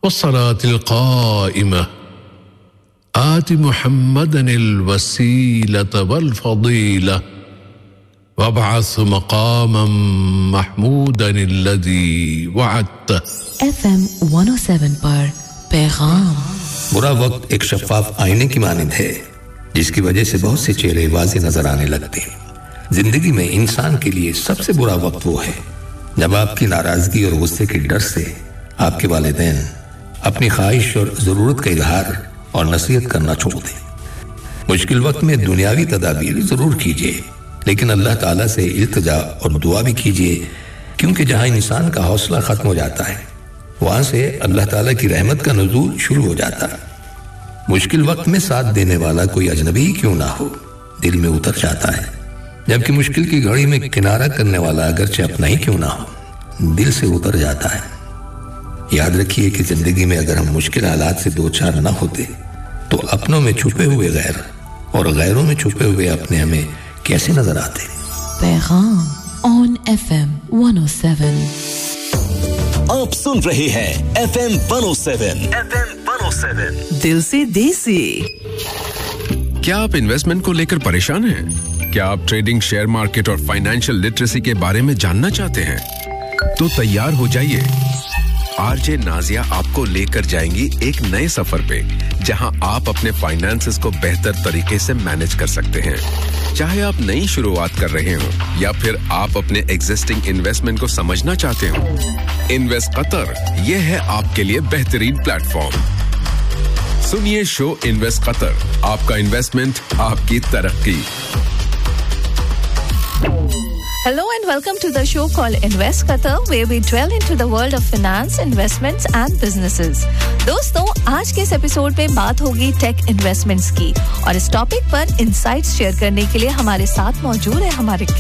والصلاة القائمة آت محمدا الوسيلة والفضيلة وابعث مقاما محمودا الذي وعدته FM 107 پر پیغام برا وقت ایک شفاف آئینے کی مانند ہے جس کی وجہ سے بہت سے چہرے واضح نظر آنے لگتے ہیں. زندگی میں انسان کے لیے سب سے برا وقت وہ ہے جب آپ کی ناراضگی اور غصے کے ڈر سے آپ کے والدین اپنی خواہش اور ضرورت کا اظہار اور نصیحت کرنا چھوڑ دیں. مشکل وقت میں دنیاوی تدابیر ضرور کیجیے لیکن اللہ تعالیٰ سے التجا اور دعا بھی کیجیے کیونکہ جہاں انسان کا حوصلہ ختم ہو جاتا ہے وہاں سے اللہ تعالیٰ کی رحمت کا نزول شروع ہو جاتا ہے. مشکل وقت میں ساتھ دینے والا کوئی اجنبی ہی کیوں نہ ہو دل میں اتر جاتا ہے جبکہ مشکل کی گھڑی میں کنارہ کرنے والا اگرچہ اپنا ہی کیوں نہ ہو دل سے اتر جاتا ہے. یاد رکھیے کہ زندگی میں اگر ہم مشکل حالات سے دو چار نہ ہوتے تو اپنوں میں چھپے ہوئے غیر اور غیروں میں چھپے ہوئے اپنے ہمیں کیسے نظر آتے. پیغام on FM 107. آپ سن رہے ہیں FM 107 دل سے دیسی. کیا آپ انویسٹمنٹ کو لے کر پریشان ہیں؟ کیا آپ ٹریڈنگ، شیئر مارکیٹ اور فائنینشیل لٹریسی کے بارے میں جاننا چاہتے ہیں؟ تو تیار ہو جائیے. RJ نازیہ آپ کو لے کر جائیں گی ایک نئے سفر پہ جہاں آپ اپنے فائنانسز کو بہتر طریقے سے مینج کر سکتے ہیں. چاہے آپ نئی شروعات کر رہے ہوں یا پھر آپ اپنے ایگزسٹنگ انویسٹمنٹ کو سمجھنا چاہتے ہوں، انویسٹ قطر یہ ہے آپ کے لیے بہترین پلیٹ فارم. سنیے شو انویسٹ قطر، آپ کا انویسٹمنٹ آپ کی ترقی. Hello and welcome to the show called Invest Qatar, where we dwell into the world of finance, investments and businesses. دوستوں آج کے اس ایپیسوڈ میں بات ہوگی ٹیک انویسٹمنٹس کی اور اس ٹاپک پر انسائٹس شیئر کرنے کے لیے ہمارے ساتھ موجود ہے ہمارے